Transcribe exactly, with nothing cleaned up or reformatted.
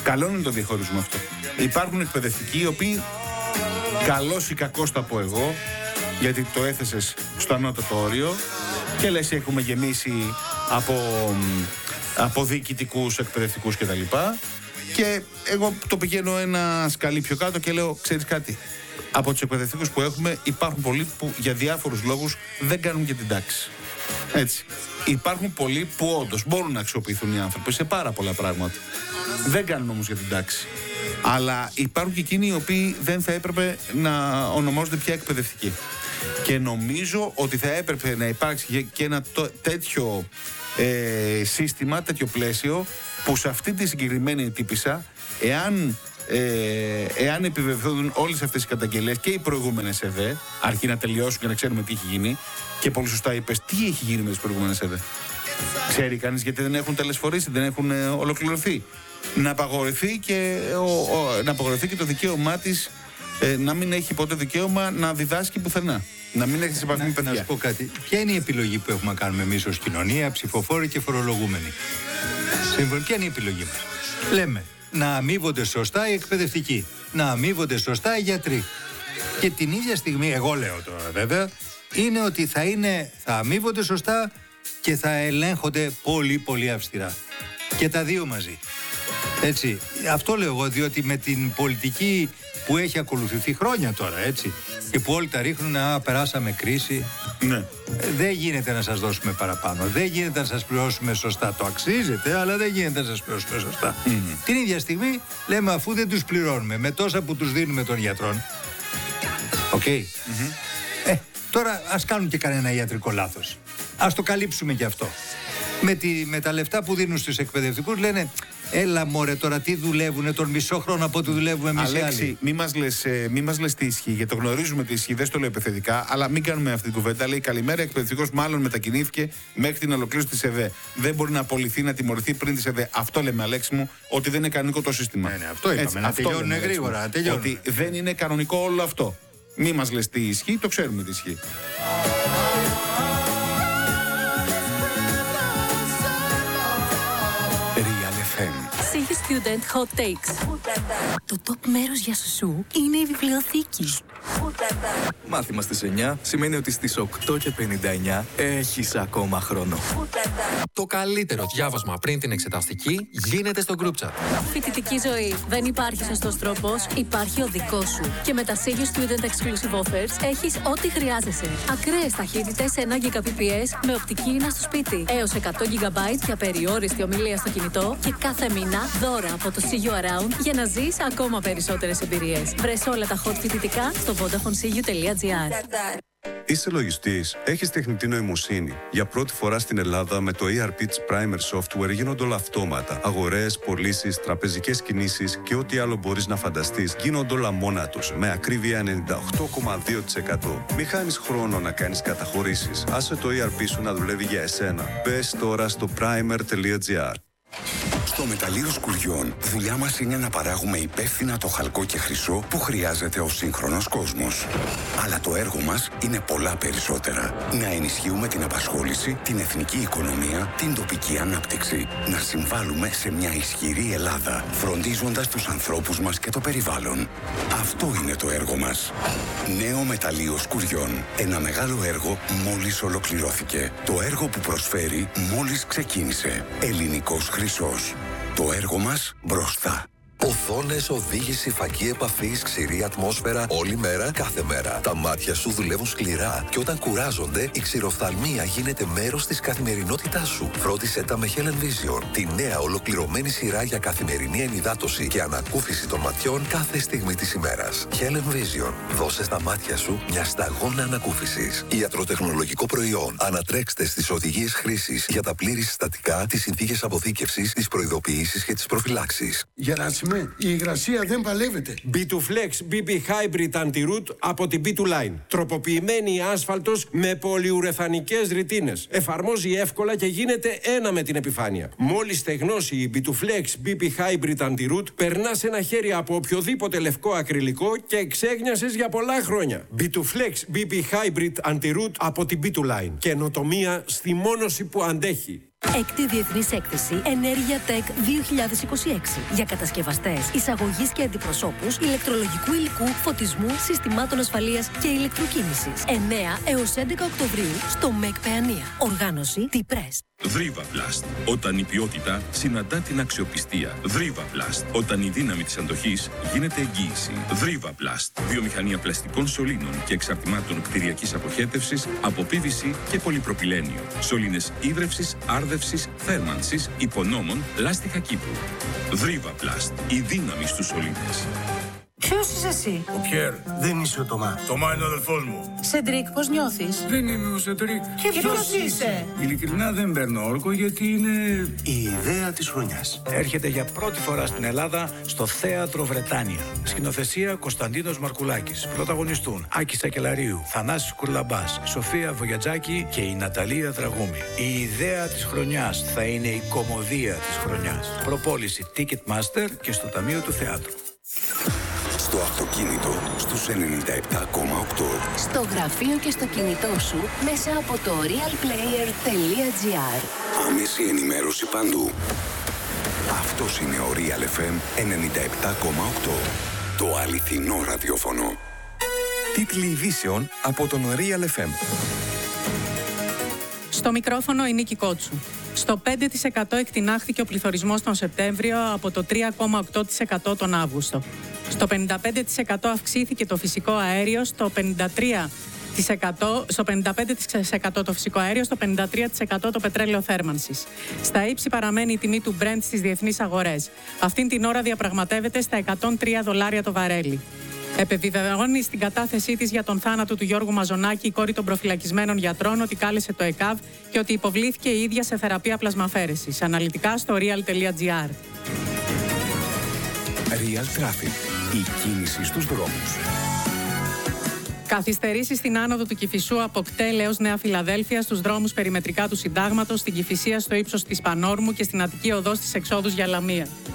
Καλό είναι να το διαχωρίζουμε αυτό. Υπάρχουν εκπαιδευτικοί οι οποίοι, καλός ή κακός θα πω εγώ, γιατί το έθεσες στο ανώτατο όριο και λες έχουμε γεμίσει από, από διοικητικούς, εκπαιδευτικούς κτλ. Και εγώ το πηγαίνω ένα σκαλί πιο κάτω και λέω, ξέρεις κάτι, από τους εκπαιδευτικούς που έχουμε υπάρχουν πολλοί που για διάφορους λόγους δεν κάνουν και την τάξη. Έτσι. Υπάρχουν πολλοί που όντως μπορούν να αξιοποιηθούν οι άνθρωποι σε πάρα πολλά πράγματα. Δεν κάνουν όμως για την τάξη. Αλλά υπάρχουν και εκείνοι οι οποίοι δεν θα έπρεπε να ονομάζονται πια εκπαιδευτικοί. Και νομίζω ότι θα έπρεπε να υπάρξει και ένα τέτοιο ε, σύστημα, τέτοιο πλαίσιο, που σε αυτή τη συγκεκριμένη τύπισσα, εάν, ε, εάν επιβεβαιωθούν όλες αυτές οι καταγγελίες και οι προηγούμενες ΕΔΕ, αρκεί να τελειώσουν και να ξέρουμε τι έχει γίνει, και πολύ σωστά είπες, τι έχει γίνει με τις προηγούμενες ΕΔΕ. Ξέρει κανείς γιατί δεν έχουν τελεσφορήσει, δεν έχουν ε, ολοκληρωθεί. Να απαγορευτεί και, ο, ο, να απαγορευτεί και το δικαίωμά της ε, να μην έχει ποτέ δικαίωμα να διδάσκει πουθενά. Να μην έχει σε επαφή με παιδιά. Να σου πω κάτι. Ποια είναι η επιλογή που έχουμε να κάνουμε εμείς ως κοινωνία, ψηφοφόροι και φορολογούμενοι? Ποια είναι η επιλογή μας? Λέμε να αμείβονται σωστά οι εκπαιδευτικοί, να αμείβονται σωστά οι γιατροί. Και την ίδια στιγμή, εγώ λέω τώρα βέβαια, είναι ότι θα, είναι, θα αμείβονται σωστά και θα ελέγχονται πολύ πολύ αυστηρά. Και τα δύο μαζί. Έτσι. Αυτό λέω εγώ, διότι με την πολιτική που έχει ακολουθηθεί χρόνια τώρα, έτσι, και που όλοι τα ρίχνουν, α, περάσαμε κρίση. Ναι. Δεν γίνεται να σας δώσουμε παραπάνω. Δεν γίνεται να σας πληρώσουμε σωστά. Το αξίζετε, αλλά δεν γίνεται να σας πληρώσουμε σωστά. Mm. Την ίδια στιγμή λέμε, αφού δεν τους πληρώνουμε με τόσα που τους δίνουμε των γιατρών. Οκ. Okay. Mm-hmm. Ε, τώρα ας κάνουν και κανένα ιατρικό λάθος. Ας το καλύψουμε και αυτό. Με, τη, με τα λεφτά που δίνουν στους εκπαιδευτικούς λένε, έλα μωρέ τώρα τι δουλεύουνε τον μισό χρόνο από ό,τι δουλεύουμε εμείς οι άλλοι. Αλέξη, μη μας λες, ε, μη μας λες τι ισχύει, γιατί το γνωρίζουμε τι ισχύει, δεν στο λέω επιθετικά, αλλά μην κάνουμε αυτή την κουβέντα. Λέει καλημέρα, εκπαιδευτικός μάλλον μετακινήθηκε μέχρι την ολοκλήρωση της ΕΔΕ. Δεν μπορεί να απολυθεί, να τιμωρηθεί πριν της ΕΔΕ. Αυτό λέμε, Αλέξη μου, ότι δεν είναι κανονικό το σύστημα. Ναι, ναι, αυτό είπαμε. Έτσι, να αυτό τελειώνουν λέμε, γρήγορα. Να τελειώνουν. Ότι δεν είναι κανονικό όλο αυτό. Μη μας λες τι ισχύει, το ξέρουμε τι ισχύει. Σίγη Student Hot Takes. Το top μέρος για σουσού είναι η βιβλιοθήκη. Μάθημα στις εννιά σημαίνει ότι στις οκτώ και πενήντα εννιά έχεις ακόμα χρόνο. Το καλύτερο διάβασμα πριν την εξεταστική γίνεται στο group chat. Φοιτητική ζωή. Δεν υπάρχει σωστός τρόπος, υπάρχει ο δικός σου. Και με τα Σίγη Student Exclusive Offers έχεις ό,τι χρειάζεσαι. Ακραίες ταχύτητες ένα Gbps με οπτική ίνα στο σπίτι. Έως εκατό τζι μπι για περιόριστη ομιλία στο κινητό και κάθε μήνα δώρα από το See You Around για να ζεις ακόμα περισσότερες εμπειρίες. Βρες όλα τα hot φοιτητικά στο vodafone c u τελεία g r. Είσαι λογιστής, έχεις τεχνητή νοημοσύνη. Για πρώτη φορά στην Ελλάδα με το ι αρ πι της Primer Software γίνονται όλα αυτόματα. Αγορές, πωλήσεις, τραπεζικές κινήσεις και ό,τι άλλο μπορείς να φανταστείς γίνονται όλα μόνα τους, με ακρίβεια ενενήντα οκτώ κόμμα δύο τοις εκατό. Μη χάνεις χρόνο να κάνεις καταχωρήσεις. Άσε το ι αρ πι σου να δουλεύει για εσένα. Μπες τώρα στο primer τελεία g r. Στο μεταλλείο Σκουριών, δουλειά μας είναι να παράγουμε υπεύθυνα το χαλκό και χρυσό που χρειάζεται ο σύγχρονος κόσμος. Αλλά το έργο μας είναι πολλά περισσότερα. Να ενισχύουμε την απασχόληση, την εθνική οικονομία, την τοπική ανάπτυξη. Να συμβάλλουμε σε μια ισχυρή Ελλάδα, φροντίζοντας τους ανθρώπους μας και το περιβάλλον. Αυτό είναι το έργο μας. Νέο μεταλλείο Σκουριών. Ένα μεγάλο έργο μόλις ολοκληρώθηκε. Το έργο που προσφέρει μόλις ξεκίνησε. Ελληνικός χρυσός. Το έργο μας μπροστά. Οθόνες, οδήγηση, φακή επαφής, ξηρή ατμόσφαιρα, όλη μέρα, κάθε μέρα. Τα μάτια σου δουλεύουν σκληρά και όταν κουράζονται, η ξηροφθαλμία γίνεται μέρος της καθημερινότητάς σου. Φρόντισε τα με Helen Vision, τη νέα ολοκληρωμένη σειρά για καθημερινή ενυδάτωση και ανακούφιση των ματιών κάθε στιγμή της ημέρας. Helen Vision, δώσε στα μάτια σου μια σταγόνα ανακούφισης. Ιατροτεχνολογικό προϊόν. Ανατρέξτε στις οδηγίες χρήσης για τα πλήρη συστατικά, τις συνθήκες αποθήκευσης, τις προειδοποιήσεις και τις προφυλάξεις. Γεράσιμε, η υγρασία δεν παλεύεται. μπι τού Flex μπι πι Hybrid Anti-Root από την μπι τού Line. Τροποποιημένη άσφαλτος με πολυουρεθανικές ρητίνες. Εφαρμόζει εύκολα και γίνεται ένα με την επιφάνεια. Μόλις στεγνώσει η μπι τού Flex μπι πι Hybrid Anti-Root, περνάς ένα χέρι από οποιοδήποτε λευκό ακριλικό και εξέγνιασες για πολλά χρόνια. μπι τού Flex μπι πι Hybrid Anti-Root από την μπι τού Line. Καινοτομία στη μόνωση που αντέχει. Έκτη Διεθνής Έκθεση Ενέργεια Tech δύο χιλιάδες είκοσι έξι. Για κατασκευαστές, εισαγωγής και αντιπροσώπους, ηλεκτρολογικού υλικού, φωτισμού, συστημάτων ασφαλείας και ηλεκτροκίνησης. εννέα έως έντεκα Οκτωβρίου στο ΜΕΚ Παιανία. Οργάνωση T-Press. Vrivaplast. Όταν η ποιότητα συναντά την αξιοπιστία. Vrivaplast. Όταν η δύναμη της αντοχής γίνεται εγγύηση. Vrivaplast. Βιομηχανία πλαστικών σωλήνων και εξαρτημάτων κτηριακής αποχέτευσης από πι βι σι και πολυπροπυλένιο. Σωλήνες ίδρευσης, άρδευσης, θέρμανσης, υπονόμων, λάστιχα κήπου. Vrivaplast. Η δύναμη στους σωλήνες. Ποιος είσαι εσύ? Ο Πιέρ. Δεν είσαι ο Τωμά. Τωμά είναι ο αδελφός μου. Σεντρίκ, πώς νιώθεις? Δεν είμαι ο Σεντρίκ. Και ποιος είσαι? Ειλικρινά δεν παίρνω όρκο γιατί είναι... Η ιδέα της χρονιάς. Έρχεται για πρώτη φορά στην Ελλάδα στο Θέατρο Βρετάνια. Σκηνοθεσία Κωνσταντίνος Μαρκουλάκης. Πρωταγωνιστούν Άκη Σακελαρίου, Θανάσης Κουρλαμπάς, Σοφία Βογιατζάκη και η Ναταλία Δραγούμη. Η ιδέα της χρονιάς θα είναι η κωμωδία της χρονιάς. Προπόληση Ticketmaster και στο Ταμείο του Θεάτρου. Στο αυτοκίνητο, στους ενενήντα επτά κόμμα οκτώ. Στο γραφείο και στο κινητό σου μέσα από το realplayer.gr. Άμεση ενημέρωση παντού. Αυτός είναι ο Real εφ εμ ενενήντα επτά κόμμα οκτώ. Το αληθινό ραδιόφωνο. Τίτλοι ειδήσεων από τον Real εφ εμ. Στο μικρόφωνο η Νίκη Κότσου. Στο πέντε τοις εκατό εκτινάχθηκε ο πληθωρισμός τον Σεπτέμβριο από το τρία κόμμα οκτώ τοις εκατό τον Αύγουστο. Στο πενήντα πέντε τοις εκατό αυξήθηκε το φυσικό αέριο, στο πενήντα τρία τοις εκατό, στο πενήντα πέντε τοις εκατό το φυσικό αέριο, στο πενήντα τρία τοις εκατό το πετρέλαιο θέρμανσης. Στα ύψη παραμένει η τιμή του Brent στις διεθνείς αγορές. Αυτήν την ώρα διαπραγματεύεται στα εκατόν τρία δολάρια το βαρέλι. Επιβεβαιώνει στην κατάθεσή της για τον θάνατο του Γιώργου Μαζονάκη, η κόρη των προφυλακισμένων γιατρών, ότι κάλεσε το ΕΚΑΒ και ότι υποβλήθηκε η ίδια σε θεραπεία πλασμαφέρεσης. Αναλυτικά στο real.gr. Real Traffic. Η κίνηση στους δρόμους. Καθυστερήσεις στην άνοδο του Κηφισού από Κτέλ έως Νέα Φιλαδέλφια, στους δρόμους περιμετρικά του Συντάγματος, στην Κηφισία στο ύψος της Πανόρμου και στην Αττική οδό στις εξόδους για Λαμία.